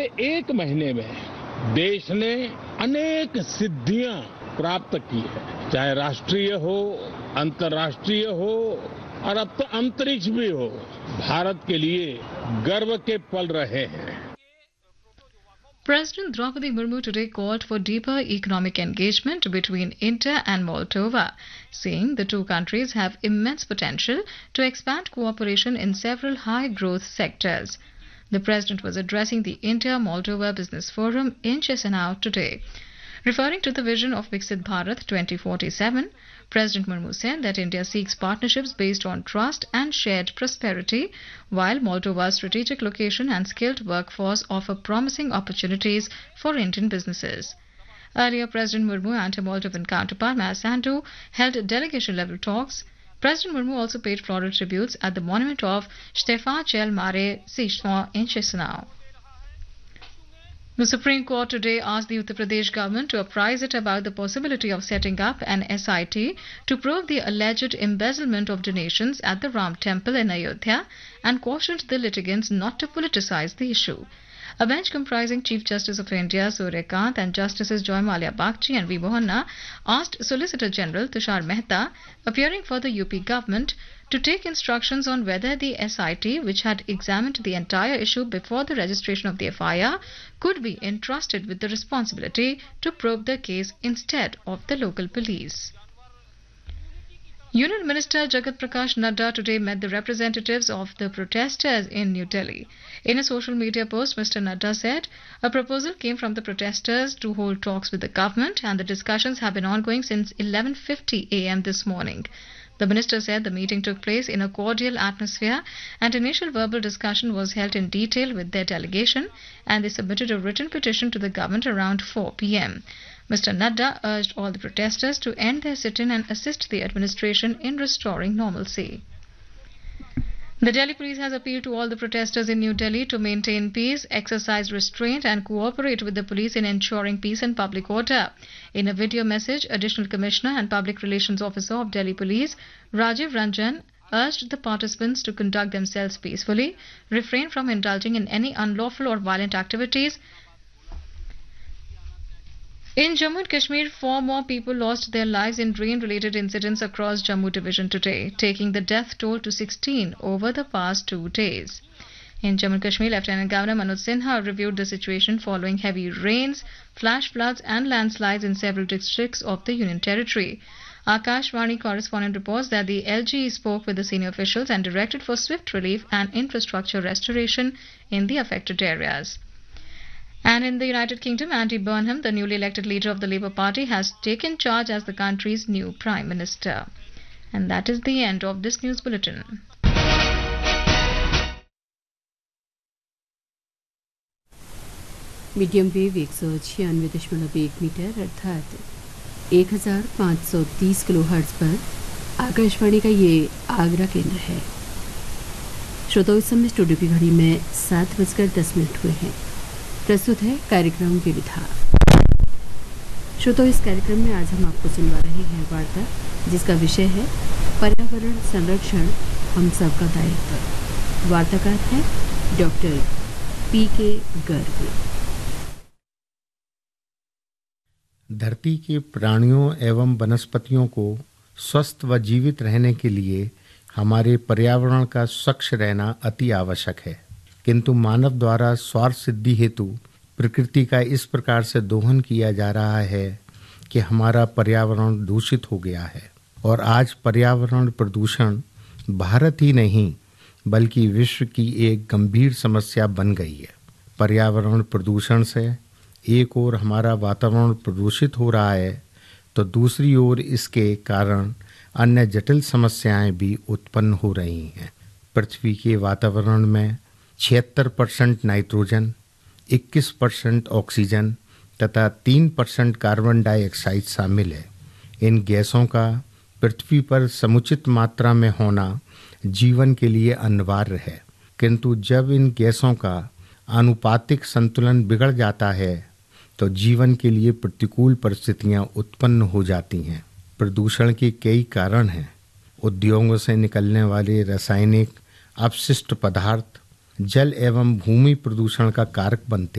पिछले 1 महीने में देश ने अनेक सिद्धियां प्राप्त की है, चाहे राष्ट्रीय हो, अंतर्राष्ट्रीय हो और अब तो अंतरिक्ष भी हो। भारत के लिए गर्व के पल रहे हैं। President Draupadi Murmu today called for deeper economic engagement between India and Moldova, saying the two countries have immense potential to expand cooperation in several high-growth sectors. The president was addressing the India-Moldova Business Forum in Chisinau today. Referring to the vision of Viksit Bharat 2047, President Murmu said that India seeks partnerships based on trust and shared prosperity, while Moldova's strategic location and skilled workforce offer promising opportunities for Indian businesses. Earlier, President Murmu and her Moldovan counterpart, Maya Sandu, held delegation-level talks. President Murmu also paid floral tributes at the monument of Ștefan cel Mare Siștvan in Chisinau. The Supreme Court today asked the Uttar Pradesh government to apprise it about the possibility of setting up an SIT to probe the alleged embezzlement of donations at the Ram Temple in Ayodhya and cautioned the litigants not to politicize the issue. A bench comprising Chief Justice of India Surya Kant and Justices Joy Malia Bagchi and V. Bohanna asked Solicitor General Tushar Mehta, appearing for the UP government, to take instructions on whether the SIT, which had examined the entire issue before the registration of the FIR, could be entrusted with the responsibility to probe the case instead of the local police. Union Minister Jagat Prakash Nadda today met the representatives of the protesters in New Delhi. In a social media post, Mr. Nadda said a proposal came from the protesters to hold talks with the government, and the discussions have been ongoing since 11:50 a.m. this morning. The minister said the meeting took place in a cordial atmosphere and initial verbal discussion was held in detail with their delegation, and they submitted a written petition to the government around 4 p.m. Mr. Nadda urged all the protesters to end their sit-in and assist the administration in restoring normalcy. The Delhi police has appealed to all the protesters in New Delhi to maintain peace, exercise restraint and cooperate with the police in ensuring peace and public order. In a video message, Additional Commissioner and Public Relations Officer of Delhi Police, Rajiv Ranjan, urged the participants to conduct themselves peacefully, refrain from indulging in any unlawful or violent activities. In Jammu and Kashmir, 4 more people lost their lives in rain-related incidents across Jammu Division today, taking the death toll to 16 over the past 2 days. In Jammu and Kashmir, Lieutenant Governor Manoj Sinha reviewed the situation following heavy rains, flash floods and landslides in several districts of the Union Territory. Akashvani correspondent reports that the LGE spoke with the senior officials and directed for swift relief and infrastructure restoration in the affected areas. And in the United Kingdom, Andy Burnham, the newly elected leader of the Labour Party, has taken charge as the country's new Prime Minister. And that is the end of this news bulletin. Medium wave 196.1 metre अर्थात 1530 kilohertz पर आकाशवाणी का ये आगरा केंद्र है। श्रोताओं, इस समय studio की घड़ी में 7:10 हुए हैं। प्रस्तुत है कार्यक्रम विविधा। श्रोताओं, इस कार्यक्रम में आज हम आपको सुनवा रहे हैं वार्ता, जिसका विषय है पर्यावरण संरक्षण हम सबका दायित्व। वार्ताकार हैं डॉक्टर पी.के. गर्ग। धरती के प्राणियों एवं वनस्पतियों को स्वस्थ व जीवित रहने के लिए हमारे पर्यावरण का स्वच्छ रहना अति आवश्यक है, किंतु मानव द्वारा स्वार्थ सिद्धि हेतु प्रकृति का इस प्रकार से दोहन किया जा रहा है कि हमारा पर्यावरण दूषित हो गया है। और आज पर्यावरण प्रदूषण भारत ही नहीं बल्कि विश्व की एक गंभीर समस्या बन गई है। पर्यावरण प्रदूषण से एक ओर हमारा वातावरण प्रदूषित हो रहा है, तो दूसरी ओर इसके कारण अन्य जटिल समस्याएं भी उत्पन्न हो रही हैं। पृथ्वी के वातावरण में 76% नाइट्रोजन, 21% ऑक्सीजन तथा 3% कार्बन डाइऑक्साइड शामिल है। इन गैसों का पृथ्वी पर समुचित मात्रा में होना जीवन के लिए अनिवार्य है, किंतु जब इन गैसों का आनुपातिक संतुलन बिगड़ जाता है तो जीवन के लिए प्रतिकूल परिस्थितियां उत्पन्न हो जाती हैं। प्रदूषण के कई कारण हैं। उद्योगों से निकलने वाले रासायनिक अपशिष्ट पदार्थ जल एवं भूमि प्रदूषण का कारक बनते